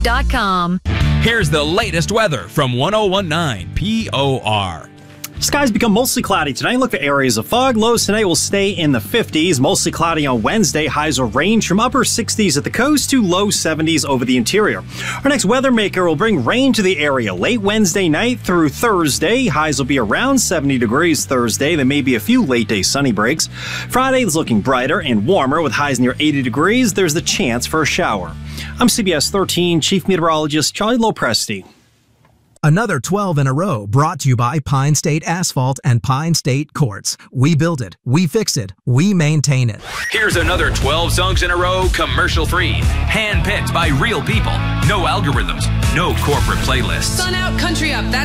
Here's the latest weather from 1019 POR. Skies become mostly cloudy tonight. Look for areas of fog. Lows tonight will stay in the 50s. Mostly cloudy on Wednesday. Highs will range from upper 60s at the coast to low 70s over the interior. Our next weather maker will bring rain to the area late Wednesday night through Thursday. Highs will be around 70 degrees Thursday. There may be a few late day sunny breaks. Friday is looking brighter and warmer with highs near 80 degrees. There's the chance for a shower. I'm CBS 13 Chief Meteorologist Charlie Lopresti. Another 12 in a row brought to you by Pine State Asphalt and Pine State Quartz. We build it, we fix it, we maintain it. Here's another 12 songs in a row, commercial-free, hand-picked by real people. No algorithms, no corporate playlists. Sun out, country up.